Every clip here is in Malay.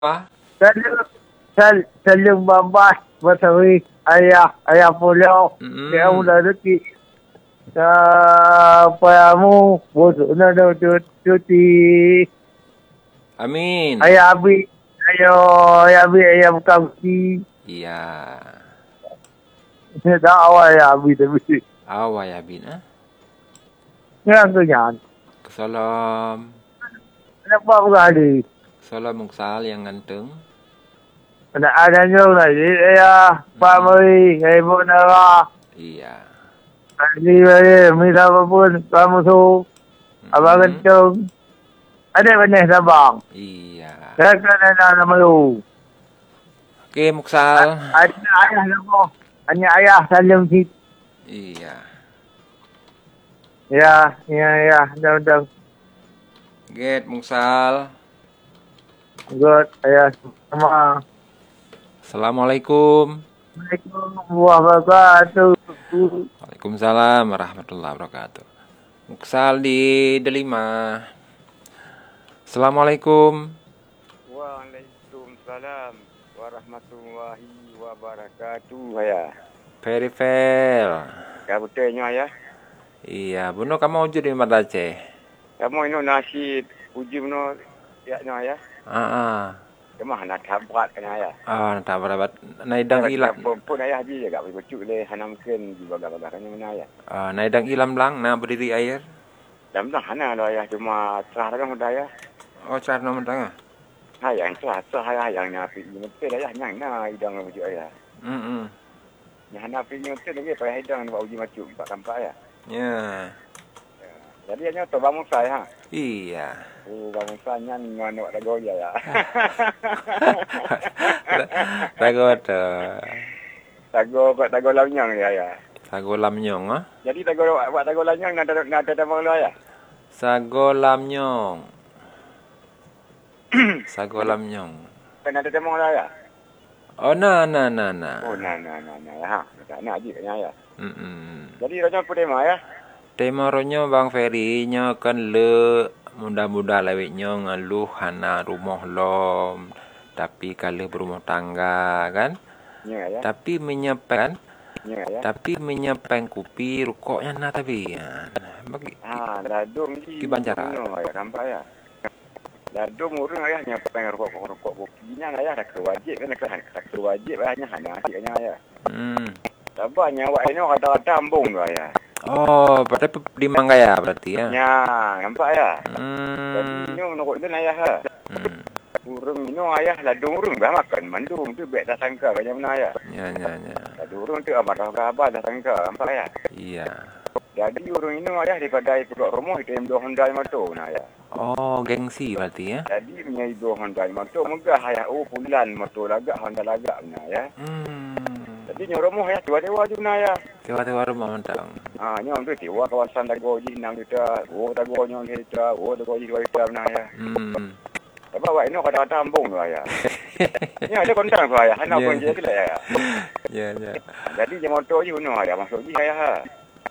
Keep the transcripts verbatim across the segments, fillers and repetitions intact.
Apa? Selalu, sel, selalu babas berseri ayah, ayah pulau. Mm-mm. Dia mula rezeki. Sapayamu, busuk na daw cuti. Amin. Ayah abi, ayo, ayah abi, ayah kaki. Iya. Saya tak awal ayah abi tapi. Awa ya bin ah. Yang tu jangan. Salam. Kenapa berkali? Salam muksal yang ganteng. Ada ada nyong lagi. Ayah, Pak Meri, Ibu Nara. Iya. Ini boleh minta apapun, kamu tu. Abang Mm-mm. kencung. Ada benih sabang. Iya. Saya kena nama malu. Oke muksal. Ada ayah nama. Hanya ayah salim hit. Iya. Ya, ya, ya. Dah, Get muksal. good. Ayah sama. Assalamualaikum. Assalamualaikum warahmatullahi wabarakatuh. Waalaikumsalam warahmatullahi wabarakatuh. Muksal di Delima. Assalamualaikum. Waalaikumsalam warahmatullahi wabarakatuh. Ya. Very fair. Kabutnya ya. Iya, buno kamu uji di mata Aceh. Kamu ini nasi uji no ya no ya. Ah ah. Kamu nak tabrat kan ya. Ah, tak berapa. Naidang ilam. Pun ayah dia juga bercucuk le hanam ken di baga-baga mana ya. Ah, naidang ilam lang na berdiri air. Dalam dah hana lo ya cuma cerah kan mudah ya. Oh, cara nomor tengah. Hai yang cerah cerah yang napi ini betul ya yang na idang bercucuk ya. Hmm. Yang napi ini betul lagi pada idang buat uji macuk pak kampak ya. Ya. Jadi hanya tu bangun saya. Iya. Oh, bangun saya nyan ngono ada goya ya. Tago ada. Tago kok tago lamnyang ya ya. Sago lamnyong ah. Jadi tago buat tago lamnyang nak ada nak ada bang lo ya. Sago lamnyong. Sago lamnyong. Kan ada bang lo ya. Oh, na na na na. Oh, nah nah nah nah ha. Tak nak aje kan ya. Hmm. Jadi raja pudema ya. Temoronyo Bang Ferry nyo kan le muda-muda lewek nyo ngeluh hana rumah lom. Tapi kalau berumah tangga kan. Ya ya. Tapi menyepen. Ya ya. Tapi menyepen kopi rokoknya na tapi ya. Bagi Ah, ladung di Di Banjaran. No, ya nampak ya. Ladung urang ayah nyepeng rokok-rokok kopinya ayah dah kewajib kan kan tak kewajib ayahnya hanya asiknya ya. Hmm. Sabanya awak ini kata-kata ambung lo ya. Oh, berarti di Manggaya berarti ya. Ya, nampak ya. Hmm. Jadi ini menurut dia ayah ha. Hmm. Urang ini ayah ladung urang dah makan mandung tu baik dah sangka macam mana ya. Ya ya ya. Ladung urang tu amat dah apa dah sangka nampak ya. Iya. Jadi urang ini ayah daripada pulak rumah itu M dua Honda motor nah ya. Oh, gengsi berarti ya. Jadi punya dua Honda motor megah ayah oh pulan motor lagak Honda lagak nah ya. Hmm. Jadi nyo rumah ya tua-tua tu nah ya. Tiba-tiba rumah mentang. Ah nyo tu tiwa kawasan Dago ji enam juta, oh Dago nyo juta, oh Dago ji dua juta nah ya. Hmm. Sebab awak ini kata-kata ambung lah ya. Ni ada kontang tu ayah, anak pun je ke ya. Ya ya. Jadi je motor je guna ayah masuk je ayah ha.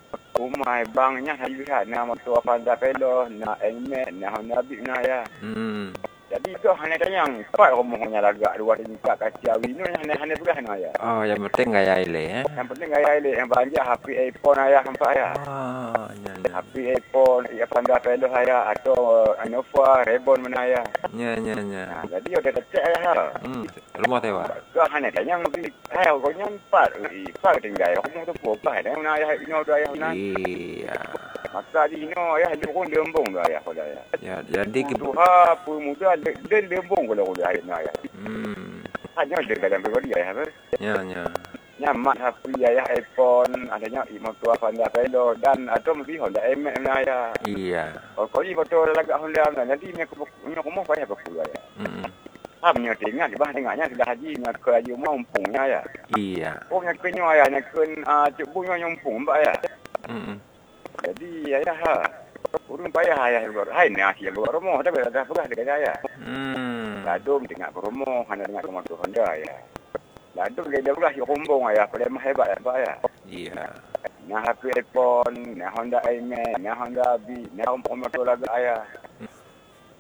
Umai bangnya hari ha na motor Honda Pelo, na Nmax, na Honda Beat na ya. Hmm. Jadi tu hanya tanyang, pak rumahnya lagak dua tingkat kacau ini hanya hanya bukan ayah. Oh, yang penting gaya ile ya. Yang penting ayah ini yang banyak H P iPhone ayah nampak ayah. Oh, ya ya. H P iPhone, ya Honda Pelo ayah atau Innova, Rebon mana ayah. Ya ya ya. Nah, jadi ada cek ayah. Hmm. Rumah tewa. Kau hanya tanyang lebih ayah kau nyampat, pak tinggal. Kamu tu buka dah mana ayah ini ada ayah mana. Iya. Maka di ini ayah lembung lembung dah ayah pada ayah. Ya, jadi ke Tuha pemuda dia lembung kalau boleh ayah ayah. hmm. Hanya dia dalam pribadi ayah ber. Ya ya. Nyamat H P ayah iPhone, adanya motor Honda Pelo dan atau mesti Honda Nmax mana ayah. Iya. Kalau kau ni motor lagak Honda mana nanti ni aku ni aku mau payah berpuluh ayah. Hmm. Hamnya tengah di bah tengahnya sudah haji nak ke haji rumah umpungnya ayah. Iya. Oh nak kenyo ayah nak ken ah cuk bunyo nyumpung mbak ayah. Hmm. Jadi ayah ha. Urung payah ayah luar. Hai ni asyik luar rumah tapi dah pegah dekat ayah. Hmm. Ladum tengah rumah hanya dengan motor Honda ayah. Ladum dia dah pegah yombong ayah pada mah hebat apa ayah. Iya. Nah H P iPhone, nah Honda Nmax, nah Honda Beat, nah motor laga ayah.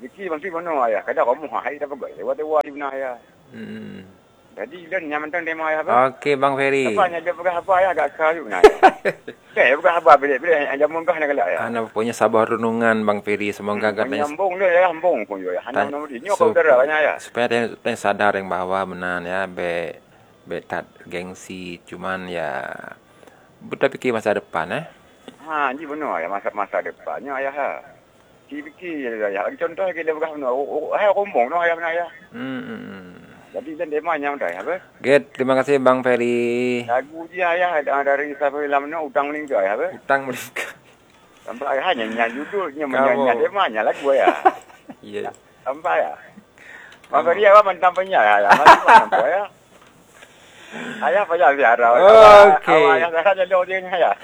Biki bang si mana ayah. Kadang kamu hai dah pegai. Lewat lewat di mana ayah. Hmm. Jadi dan nyaman tang tema ayah apa? Okey Bang Ferry. Apa nya dia pegai apa ayah agak kayu na. Eh pegai apa bila-bila yang jamun kah nak galak ayah. Ana punya sabar renungan Bang Ferry, semoga Hmm, katanya nyambung dia ya, sambung pun yo ya. Hanya Tan- nomor ini kau udara banyak ya. supaya dia, dia sadar yang bahwa benar ya be be tak gengsi, cuman ya buta fikir masa depan eh. Ha, ni benar ya masa-masa depannya ayah ha. Si fikir ya. Contoh kita pegai benar. Oh, ayah kumpung no ayah benar ya. Hmm. hmm, hmm. Jadi dan demo nya dah apa? Get, terima kasih Bang Ferry. Lagu dia ayah dari sampai lama no utang meninggal ya apa? Utang meningkat. Sampai ayah nyanyi judulnya Kamu. menyanyi demo nya lagu ya. Iya. Sampai ya. Maka dia apa mentang punya ya. Mana ya? Ayah payah biara. Okey. Ayah dah jadi dia ya.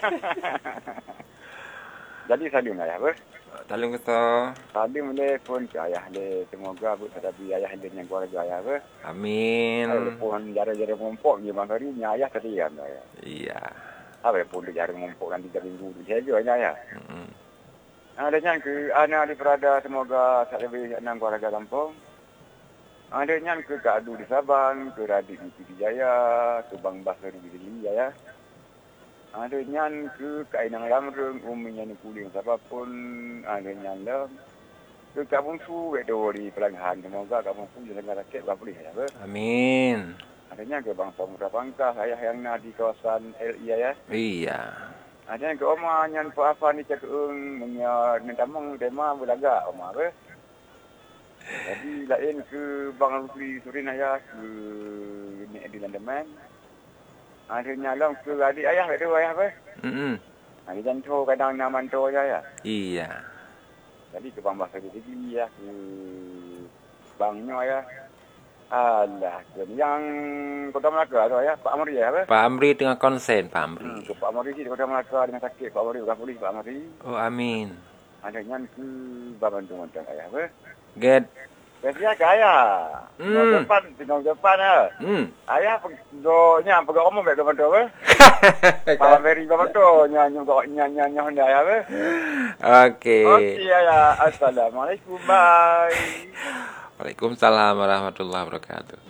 Jadi salunya ya apa? Talung kita. Tadi mulai pun ke ayah le semoga bu tetapi ayah le yang keluarga ayah apa? Amin. Pun jara-jara mumpuk ni bang hari ni ayah kesian ya. Iya. Apa pun jara mumpuk nanti jadi minggu dia juga ya. Hmm. Adanya ke anak di Perada semoga tak lebih enam keluarga kampung. Adanya ke Kak Adu di Sabang, ke Radik di Pidijaya, ke Bang Basri di Dili ya. Adanya ke Kak Inang Lamrung, umumnya ni kuling siapapun. Adanya lam. Ke Kak Bungsu, wedo di Pelangahan. Semoga Kak Bungsu jangan sakit berapa boleh ya. Amin. Adanya ke Bang Pemuda Pangkah, ayah yang nak di kawasan L I ya. Iya. Ada ke Oma yang Pak Afan ni cakung menya nentamang tema belaga Oma apa. Jadi lain ke Bang Lutfi Surinaya ke ni di Landaman. Ada nyalam ke adik ayah ada ayah apa? Hmm. Ada janto kadang naman to ya. Iya. Jadi ke Bang Basri lagi ya ke Bangnya ya. Alah, yang Kota Melaka tu ya, Pak Amri ya apa? Pak Amri tengah konsen, Pak Amri. Hmm, ke Pak Amri di Kota Melaka dengan sakit Pak Amri bukan polis Pak Amri. Oh, amin. Ada yang ke Babantu Montang ayah apa? Get. Biasa kaya. Hmm. No depan, no depan ah. Hmm. Ayah do nya pegak omong mek Babantu apa? Pak Amri Babantu nyanyi kok nyanyi nyanyi Honda ya apa? Okey. Okey ayah. Assalamualaikum. Bye. Waalaikumsalam warahmatullahi wabarakatuh.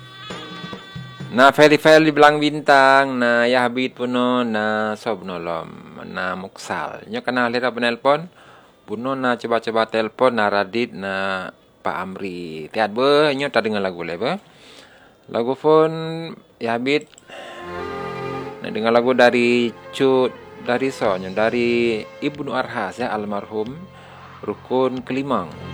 Na Ferry-Ferry belang bintang, na ya habit puno, na sobnolom, na muksal. Nyo kenal lira penelpon, puno na coba-coba telpon, na Radit, na Pak Amri. Tiad be, nyo tak dengar lagu lebe. Lagu phone ya habit. Na dengar lagu dari Cut, dari Sonyo, dari Ibnu Arhas ya almarhum, Rukun Kelimang.